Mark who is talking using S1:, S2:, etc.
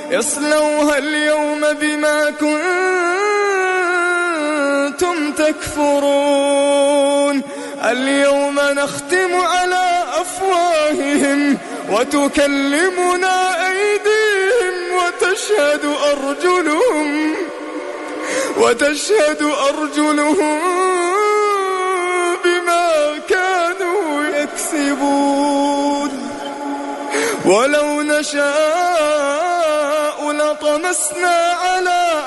S1: اصلوها اليوم بما كنتم تكفرون. اليوم نختم على أفواههم وتكلمنا أيديهم وتشهد أرجلهم بما كانوا يكسبون. ولو نشاء لطمسنا على